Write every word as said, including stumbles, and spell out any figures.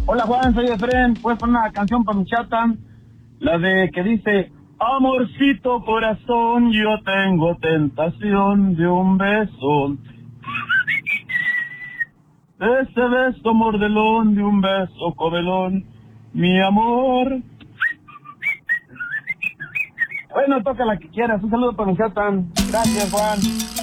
Hola Juan, soy Efren. ¿Puedes poner una canción para mi chata? La de que dice: amorcito corazón, yo tengo tentación de un beso. Ese beso mordelón, de un beso codelón, mi amor. Bueno, toca la que quieras. Un saludo para mi chata. Gracias, Juan.